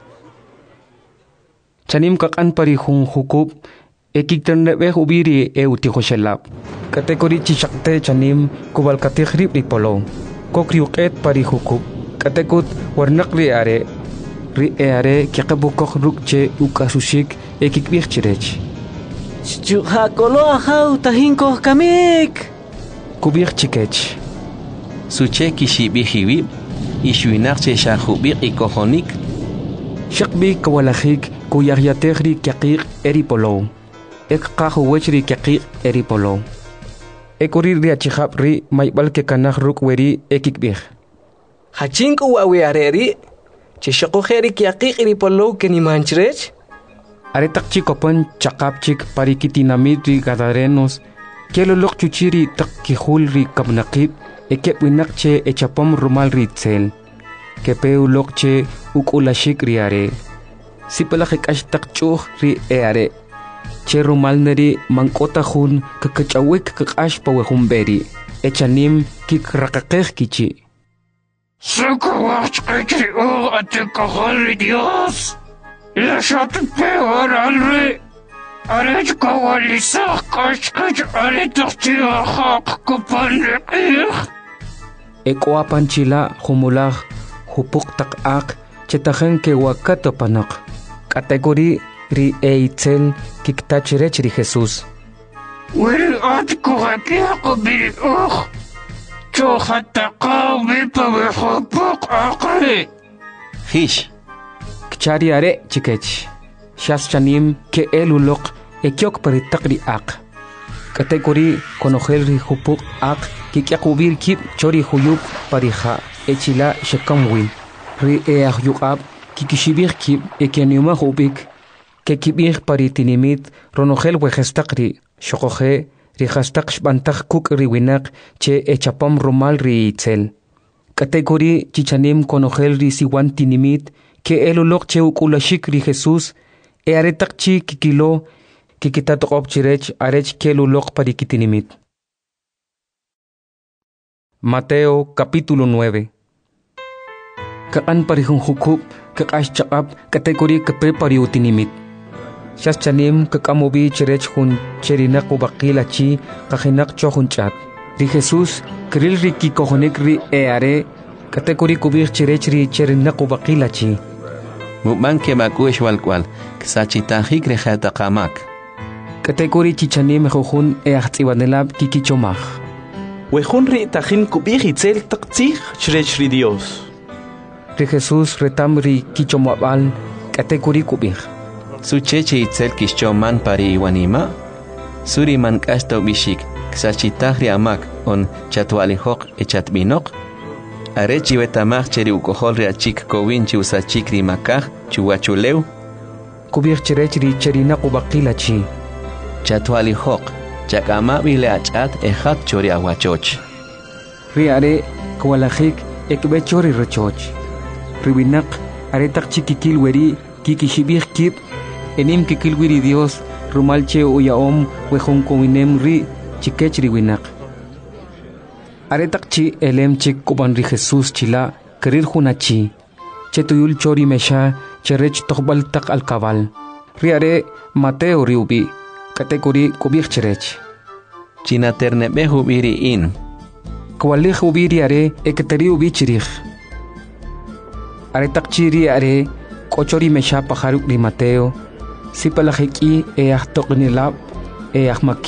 Chanim kakan pari hun hukub ekik ternebech ubiri eutigoshelap. Kategori chishakte chanim kubal kategrib ri polo. Kokriuket pari hukub. Katekut warnak ri are. Ri are kiakabukok rukche ukasushik ekik bich chirech. Chuha kolo ahau tahinko kamik. Kubich chikech. Suche kishibihiwib. Ishwinakche shahubik ikohonik. Shakbi kawalahik kuyahyategri kiakik eripolo. Ek kahuwechri kiakik eripolo. Ekuri ri achihap ri maibal ke kanah ruk weri ekik bich. Hachinku wawi areri. Chishakojeri kiakik eripolo ke ni manchrech. Aretak chikopan chakap chik parikitinamid ri gadarenos. Kelolok chuchiri tak kihul ri kabnakib. Ekep winakche echapom rumal ri tsel. Kepeu lokche ukulashik ri are. Sipalakik ashtak chuh ri e are. Che rumal neri mankota hun kakachawik kakash pawehumberi. Echanim kik rakakeh kichi. Sakawach kachri o ate kahari Dios. La shat peor alre. Arech kawalisach kashkach aretachti ahak kupanrikih. Ekwa panchila humulach hupuk tak ak chetajen ke wakato panak. Kategori ri eitzel kiktachirech ri Jesús. Wiri at kuhakiako bil uh. Chohatakaw bipawihupuk akri. Hish. Kchari are chikech. Shas chanim ke elulok ekyok paritakri ak. Kategori konogel ri hupuk ak kikyakubir kip chori huyuk pariha echila shekamwin. Ri eah yukab kikishibir kip ekyaniuma hubik ke kibir paritinimit ronogel wejestakri shokoje ri hastak shbantak kuk ri winak che echapam rumal ri itzel. Kategori chichanim konogel ri siwan tinimit ke elulok che ukulashik ri Jesús e aretak chi kikilo kikitatok chirech arech kelulok parikitinimit. Mateo capítulo nueve. Kaan parihung hukub kakash chakap kategori kape pariutinimit. Shas chanim kakamobi chirech hun cherinak ubakila chi kahinak chohun chat. Ri Jesús kril ri kikohonik ri e are kategori kubir chirech ri cherinak ubakila chi. Mukman ke makuish walkwal ksachitahik rejata kamak. Kategori chichanim jujun e achtiwanelab kikichomach. Wejun ri tajin kubich itzel taktzich chrech ri Dios. Ri Jesús retam ri kichomabal kategori kubich. Su cheche itzel kishchoman pari iwanima. Suri man kasto bishik ksachitahri amak on chatwalihok echatbinok. Arechi betamach cheri ukohol ri achik kowinchi usachik ri makaj chuwachuleu. Kubich cherech ri cherina kubakila chi. Chatwalihok chakama bile achat ejat chori aguachoch. Ri are kwalajik ekbe chori rochoch. Riwinak aretak chikikil weri kikishibich kip enim kikil wiri Dios rumalche uyaom wejun kowinem ri chikech riwinak. Aretak chi elem chik kuban ri Jesús chila kerir hunachi. Chetuyul chori mesha cherech tokbal tak al kabal. Ri are Mateo riubi. Kategori kubich cherech. China ternebe hubiri in. Kwalih hubiri are eketeri ubi chirich. Are takchiri are kochori mesha paharuk ri Mateo. Sipalahiki e ahtoknilab e ahmakib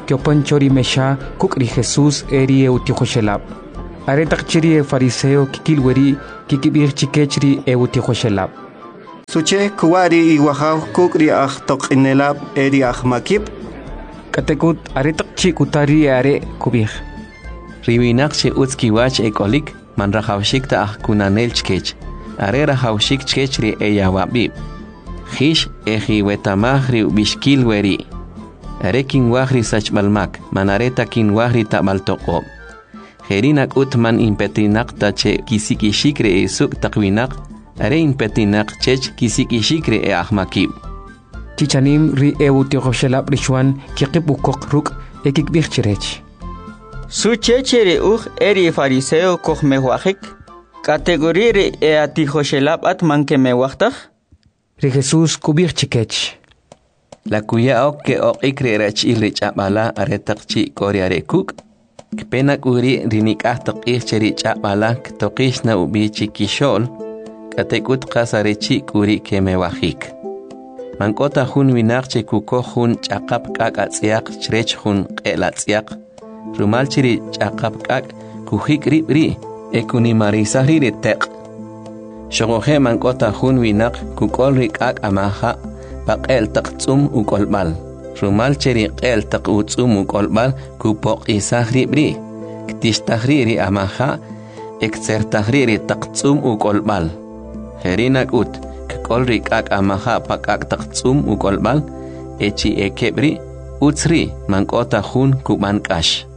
kiopancho ri mesha kukri Jesús eri eutihoshelab. Aretak chiri e fariseo kikilweri kikibir chikechri eutihoshelab. Suche kuwari iwahaw kukri ah toqinelab eri ah makib. Katekut aretak chi kutari are kubir. Riwinak che utskiwach ekolik man rahawshik ta ah kunanel chkech. Are rahawshik chkechri eyawabib. Hish eji wetamahri bishkilweri. Are kinwahri sachbalmak manareta kinwahri tabaltoqob. Herinak utman impetinak tache kisikishikre e suk takwinak. Are impetinak chech kisikishikre e ahmakib. Chichanim ri eutihoshelab rishwan kikibukok ruk ekikbirchirech. Su chechere uj eri fariseo koh mewahik. Kategorire e atihoshelab atman ke mewahtaj. Ri Jesús kubirchikech. La kuya ok ke ok ikre rach ilrich abala aretakchi koriare kuk. Kpenak uri rinikah tokih cheri chabala ktokish na ubichi kishol. Katekut kasarechi kuri ke mewahik. Mankota hun winakche kuko hun chakap kak atziak chrech hun elatsiak. Rumal chiri chakap kak kuhik ribri ekuni marisahri retek. Shogohe mankota hun winak kukol rikak amaha baqel taqtsum ukolbal. Rumal chiri qel taqutsum ukolbal kupok isahri bri. Ktish tahriri amaha ekser tahriri taqtsum ukolbal. Herinak ut kukol rikak amaha pakak taqtsum ukolbal echi ekebri utsri mankota hun kubankash.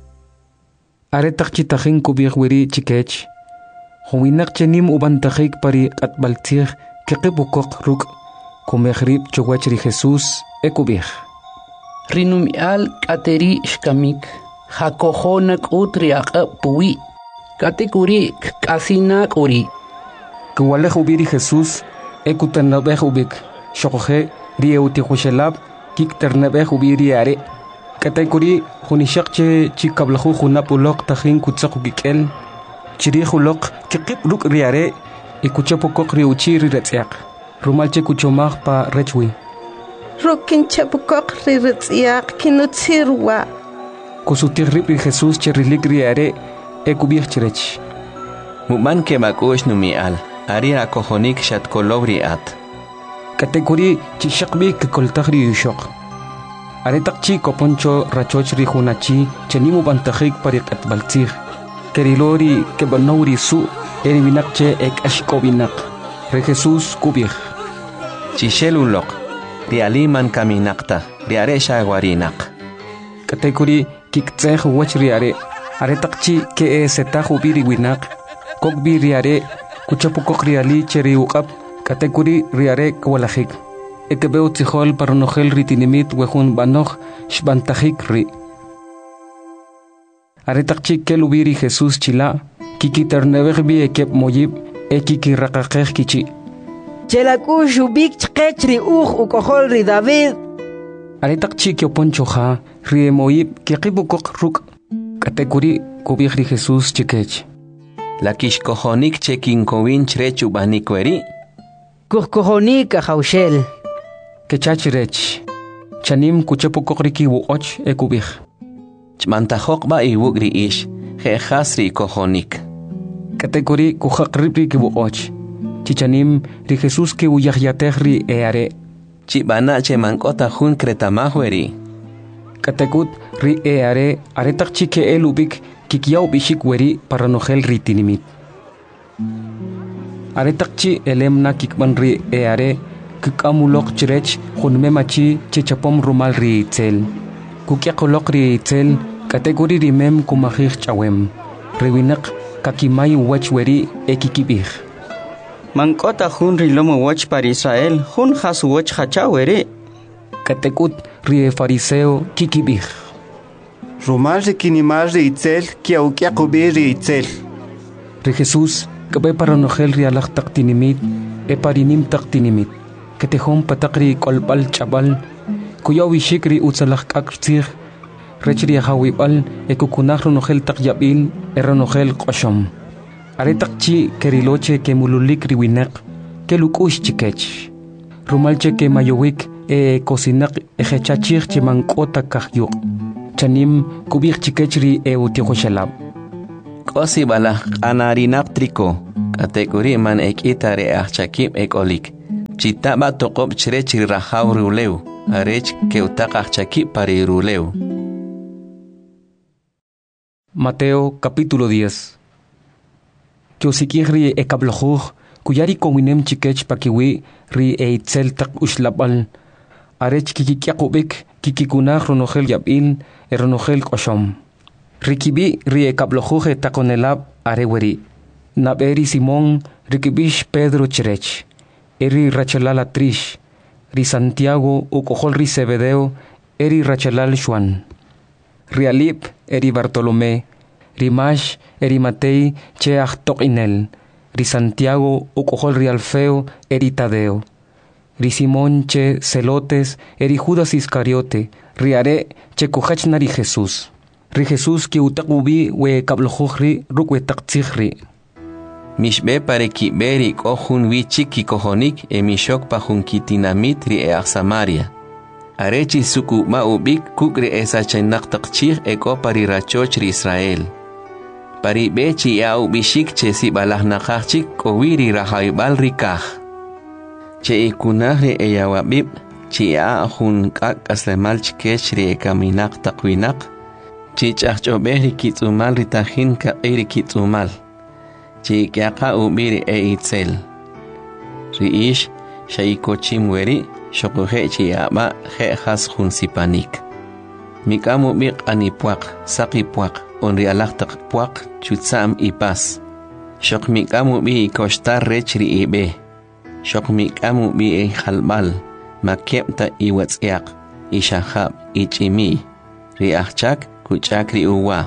Aretak chitahin kubir wiri chikech. Huwinak chenim ubantakik pari atbaltir kikibukok ruk kumehrib chowachri Jesús ekubir. Rinumial kateri shkamik. Hakohonak utri puwi. Katekuri kasinak uri. Kuwalej ubiri Jesús ekutanabej ubik. Shokoje ri eutihoshelab kikternabej ubiri are. Katekuri hunishakche chikablahu hunapulok tahin kutsaku kikel. Chiri hulok kikip ruk riare ikuchapukok riuchi riretziak. Rumalche kuchomag pa rechwi. Rukin chapukok riretziak kinutsirwa. Kusutirrip Jesús cherilik riare ekubir chirech. Muman ke makush numial. Ari akohonik shatkolobri at. Katekuri chishakbi kikoltagri yushok. Aretak chi koponcho rachochri hunachi chenimu bantahik parik atbaltir. Kerilori kebanori su eriwinakche ek ashkobinak. Re Jesús kubir. Chishelulok. Rialiman kaminakta. Riare shagwarinak. Katekuri kiktseh wach riare. Aretak chi ke e setahu biri winak. Kokbi riare kuchapukok riali cheri ukap. Katekuri riare kwalahik. Ekebeu tihol paronogel ritinimit wehun banoj shbantahik ri. Aretak chi kelubiri Jesús chila kikiternebej bi ekep moyib ekikiraqaqej kichi. Chelakush ubik chqechri uj ukohol ri David. Aretak chi kioponchoja ri moyib kikibukok ruk. Katekuri kubij ri Jesús chikech. La kishkohonik chekinkowin chrechu banikweri. Kuhkohonik ahaushel. Kechachirech. Chanim kuchapukok riki wuoch ekubij. Chmantajok ba iwugri ish, jehasri kohonik. Katekuri kujakripri kibuoch. Chichanim ri Jesús ki uyahyatehri eare. Chibana che mankota hun kretamahweri. Katekut ri eare aretak chike elubik kikiau bishik weri paranogel ritinimit. Aretak chi elemna kikman ri eare kikamulok chirech hunmemachi chichapom rumal ri itzel. Kukiakolok ri itzel kategori rimem kumahir chawem. Rewinak kakimay wachweri ekikibir. Mankota hun rilomo wach para Israel hun has wach hachawere. Katekut ri fariseo kikibir. Rumal ri kinimal ri itzel kiaukiakubi ri itzel. Ri Jesús kabe paranogel ri alak taktinimit e parinim taktinimit. Ketehom patakri kolbal chabal. Kuyaw ishikri utsalak aktsir. Rechri hawibal ekukunah ronogel takyabil eronogel koshom. Aretak chi keriloche ke mululik riwinak ke lukush chikech. Rumalche ke mayowik e kosinak ejechachir che mankota kahyuk. chanim kubik chikechri e utihoshalab. Kosi balah anarinap triko, kategori man ek itare achakip ek olik. Chitaba tokop chirechri rahaw ruleu, arech ke utak achakip pari ruleu. Mateo capítulo diez. Chosikiri e kablojuj, kuyari kowinem chikech pakiwi ri e itzel tak ushlabal. Arech kikikiakubik kikikunaj ronogel yabil e ronogel koshom. Rikibi ri e kablojuj e takonelab areweri. Naberi Simón rikibish Pedro chirech. Eri rachalal atrish. Ri Santiago ukojol ri Zebedeo eri rachalal Juan. Rialip eri Bartolomé. Rimash eri Matei che achtokinel. Ri Santiago ukojol ri Alfeo eri Tadeo. Ri Simón che Celotes eri Judas Iscariote. Riare che kuhachnari Jesús. Ri Jesús ki utakubi we kablojuj rukwe taktzihri. Mishbe pare ki beri kohun wichik ki kohonik e mishok pa hun kitinamit ri e Samaria. Arechi suku ma ubik kukri esa chenak takchih e ko pari rachoch ri Israel. Pari bechi ya ubishik che si balah nakachik ko wiri rahaybal rikah. Che ikunah ri e yawabib chi ya hun kak aslemal chikech ri e kaminak takwinak. Chi chachobeh ri kitzumal ri tahin ka iri kitzumal. Chi kiaka ubiri e itzel. Riish shaikochim weri shokuhe chi aba he has hun sipanik. Mikamu bik anipuak, sakipuak, onri alaktak puak, chutsam ipas. Shok mikamu bi ikostar rechri ibe. Shok mikamu bi e halbal, makepta iwatsiak, ishahab, ichimi. Riachchak, kuchakri uwa.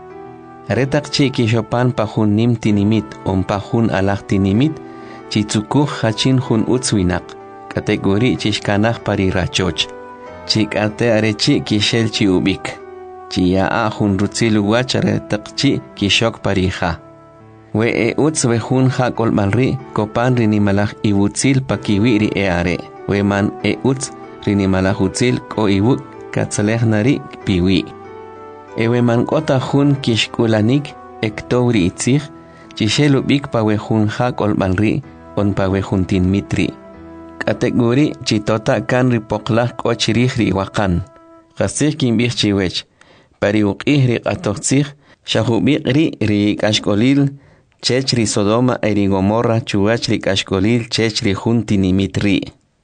Retak chi kishopan pahun nim tinimit on pahun alak tinimit chitsukuh hachin hun utswinak kategori chishkanah pari rachoch chik arte arechi kishel chi ubik chi yaa hun rutzilu wach retak chi kishok pariha we e uts we hun ha kolmalri kopan rinimalach iwutzil pakiwiri e are we man e uts rinimalach utzil ko iwuk katsaleh nari piwi. Ewe man kota hun kishkulanik ektouri itzig, chishelu bik pawe hun hak olbalri on pawe hun tin mitri. Kategori chitota kan ripoklah kochirih ri wakan. Kasih kimbih chiwech. Pari uqih ri qatoxig, shahubik ri ri kashkolil, chech ri Sodoma eri Gomorra chuach ri kashkolil chech ri hun tinimitri.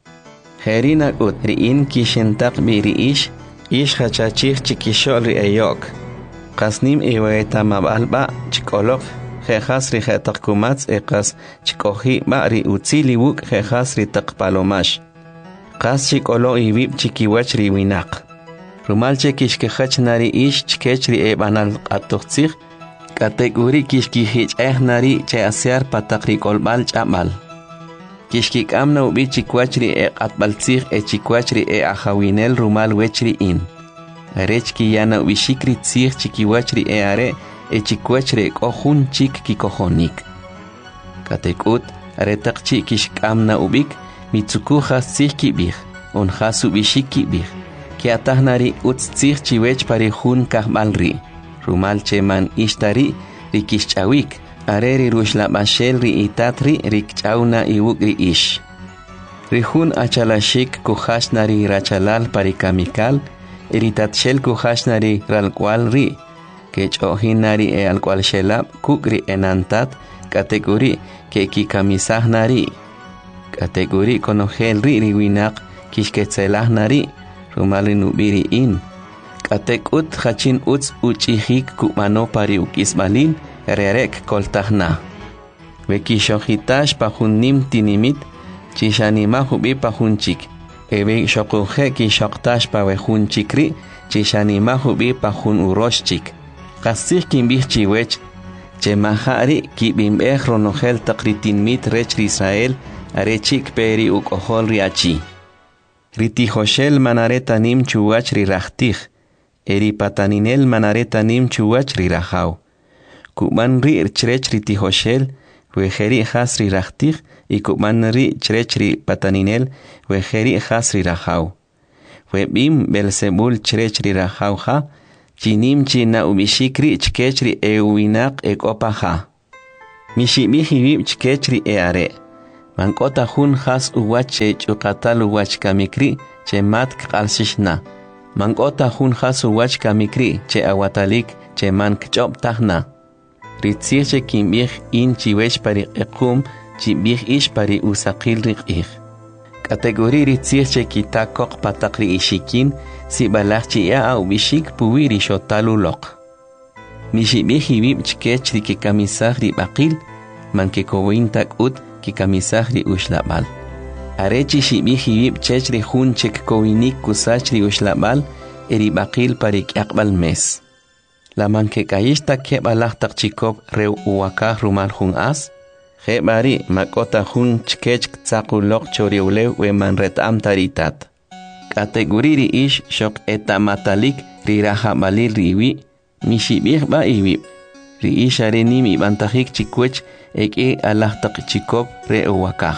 Herina ut ri in kishentak bi ri ish, ish hachachich chikishol ri eyok. Qasnim iweta mabalba chikolok jejas ri jetakumats eqas chikohi ba ri utzili wuk jejas ri taqpalomash. Qas chikolo ibib chikiwach ri winak. Rumal chekishkehach nari ish chkech ri ebanal qatoqtsig kategori kishkihich eh nari che asyar patakri kolbal chamal. Kishkik amna ubi chikwachri e atbaltzig e chikwachri e ahawinel rumal wechri in. Arechki yana ubi shikri tzig chikiwachri e are e chikwachri e kohun chik kikohonik. Katekut aretakchi kishk amna ubik mitsukuja tzig kibig, onjas ubi shik kibig. Ki atahnari utz tzig chiwech pari hun kahbalri. Rumal cheman ishtari rikishchawik. Areri rushla bashel ri itatri rikchauna iwukri ish. Rihun achalashik kuhashnari rachalal parikamikal, iritatshel kuhashnari ralkwal ri, kechohinari e alkwal shelab kukri enantat, kategori ke kikamisahnari. Kategori konogel ri riwinak kishketselahnari, rumali nubiri in. Katekut hachin uts uchihik kumano pari ukisbalin, Rerek koltahna. Veki shohitash pahunim tinimit, chishanima hubi pahunchik. Ebe shokuhe ki shoktash pawehunchikri, chishanima hubi pahun uroshchik. Kasih kimbih chiwech, chemahari ki bimbeh ronogel takritin mit rech Israel, arechik peri ukohol riachi. Ritihoshel manaretanim chuwach rirachtig, eri pataninel manaretanim chuwach rirahau. Kuman ri chrech riti hoshel, wejeri hasri rachtig, y kuman ri chrech ri pataninel, wejeri hasri rachau. Webim Belzebul chrech ri rachau ha, chinim china ubishikri chkechri e uinak e kopaha. Mishibih hibib chkechri e are. Mankota hun has uwach e chukatal uwach kamikri che mat kalsishna. Mankota hun has uwach kamikri che awatalik che man kchop tahna. Ritzir che kimbih in chiwech pari ekum chibih ish pari usakil rikih. Kategori ritzir che kitakok patakri ishikin si balach chi ya au bishik puwiri shotalu lok. Mishibih hibib chkech riki kamisah ribakil man ke kowin tak ut ki kamisah ri ushlabal. Arechi shibih hibib chech ri hun chek kowinik kusach ri ushlabal eri bakil parik akbal mes. La man ke kayishta ke balah tak chikop reu uwakah rumal hun as. He bari makota hun chkech tsakulok choriulew we man retam taritat. Kategori ish shok eta matalik ri raha balil riwi mishibih ba iwi. Ri ish are nimi bantahik chikwech ek e alah tak chikop re uwakah.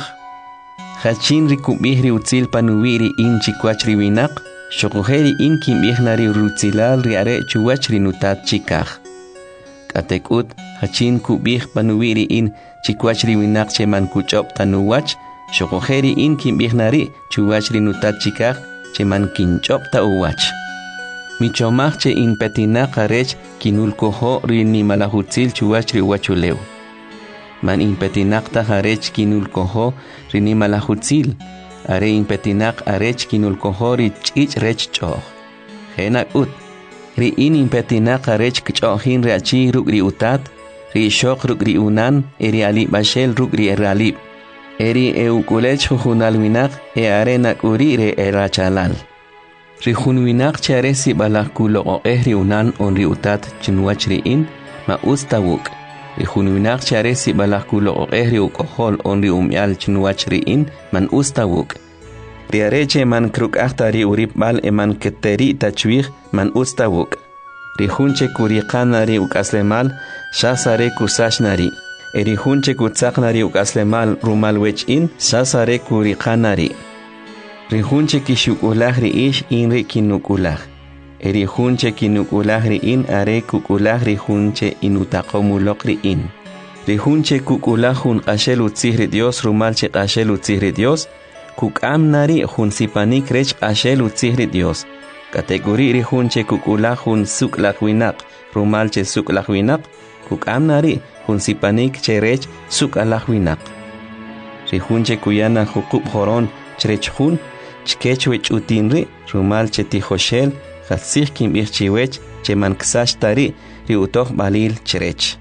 Hachin ri kubih ri utzil panuwiri in chikwach riwinak. Shokuheri in kimbih nari rutzilal ri are chuwach ri nutat chikah. Katekut hachin kubih panuwiri in chikwach riwinak che man kuchop tanuwach. Shokuheri in kimbih nari chuwach ri nutat chikah che man kinchop ta uwach. Michomach che in petinak arech kinul koho ri ni malahutzil chuwach ri wachulew. Man in petinak ta arech kinul koho ri ni malahutzil. Are in petinak arech kinul koho ri chich rech choh. Henak ut. Ri in in petinak arech kchohin ri achi ruk ri utat. Ri shok ruk ri unan eri alib bashel ruk ri eralib. Eri e ukulech hujunal winak e arenak uri re erachalal. Ri hunwinak chare si balak kulo o ehri unan on ri utat chinwach ri in ma ustawuk. Ri hunwinak chare si balak kulo o ehri ukohol on ri umyal chinwach ri in man ustawuk. Ri areche man kruk ahta ri urip bal e man keteri tachwih man ustawuk. Ri hunche kurikana ri ukaslemal shasare kusashnari. Eri hunche kutsaknari ukaslemal rumal wech in shasare kurikanari. Ri hunche kishukulah ri ish in ri kinukulah. Eri hunche kinukulah ri in are kukulah ri hunche inutakomulok ri in. Ri hunche kukulah hun qashel utzihri Dios rumal che qashel utzihri Dios. Kukam nari hun sipanik rech qashel utzihri Dios. Kategori ri hunche kukulah hun suklak winak rumal che suklak winak. Kukam nari hun sipanik che rech suklak winak. Ri hunche kuyana hukub horon cherech hun. Chkechwech utinri rumal che tijoshel khatsih kim irchiwech che man ksash tari ri utoh balil cherech.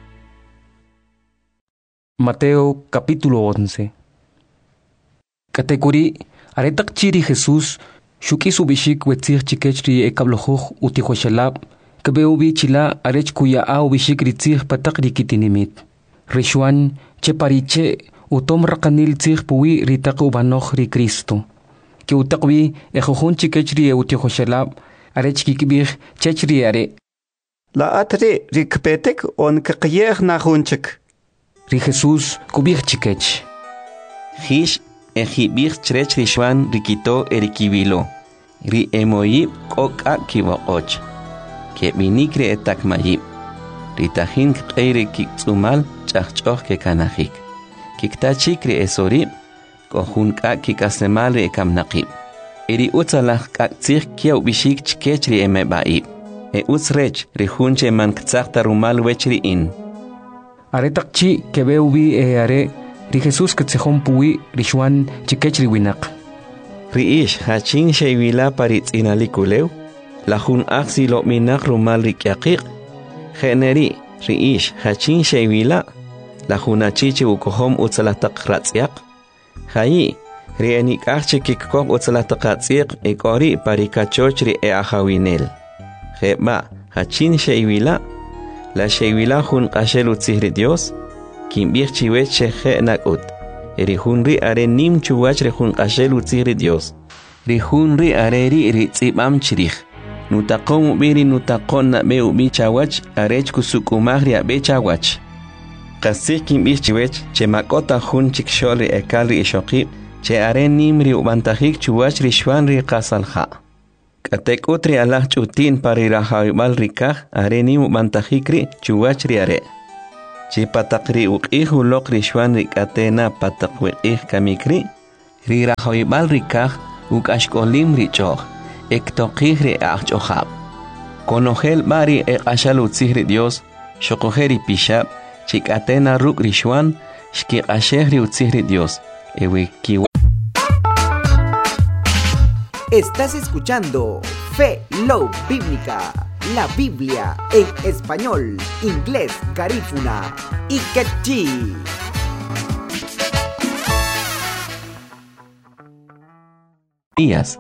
Mateo capítulo once. Categorí aretak chiri Jesús shuki subishik wetzir chikechri ekablojuj utijoshelab kebeubi chila arech kuya a ubishik ritzir patak rikitinimit. Rishuan che pariche utom rakanil tzir puwi ritak ubanoch ri Cristo. Que utakwi ejojun chikechri e utijoshelab arech kikibir chechri are. La atre rikpetek on kakyer na hunchik. Ri Jesús kubir chikech. Hish ejibir cherech rishwan rikito erikibilo. Ri emoyib koka kibokoch. Que minikre etak mayib. Ritahin kere kiksumal chachchoch ke kanahik. Kiktachikre esorib. Kohun ka kikasemal re kamnaqib. Eri utsalah kaktsir kiaw bishik chkechri emebaib. E utsrech rihunche man ktsakta rumal wechri in. Aretak chi kebeubi e are ri Jesús ktsehon puwi rishwan chikechri winak. Ri ish hachin sheywila paritz inalikulew. Lahun aksi lo minak rumal rikyaqiq. Generi ri ish hachin sheywila. Lahun achiche ukohom utsalah takratsiaq. Hayi, rienik arche kikok utsalataqatsiq ekori parikachochri e ahawinel. Jeba, hachin sheywila, la sheywila hun qashel utzihri Dios, kimbir chiwech sheje nakut. Erihun ri are nim chuwachre hun qashel utzihri Dios. Rihun ri are ri ritzibam chirich. Nutaqom ubiri nutaqon na be ubi chawach, arech kusukumahri abe chawach. Qasih kimbir chiwech che makota hun chikshol ri ekal ri ishokib che are nim ri ubantajik chuwach ri shwan ri qasalha. Atek utri alah chutin parira haibal rikah areni mantajikri chuwachri are. Chi patakri uqih ulok rishwan rikatena patakwiqih kamikri. Rira haibal rikah ukashkolim richoh. Ektoqih ri achojab. Konogel bari ek ashal utzihri Dios. Shokojeri pishab. Chikatena ruk rishwan. Shki ashehri utzihri Dios. Ewe kiwa. Estás escuchando Fe Love Bíblica, la Biblia en español, inglés, garífuna y quechí. Días.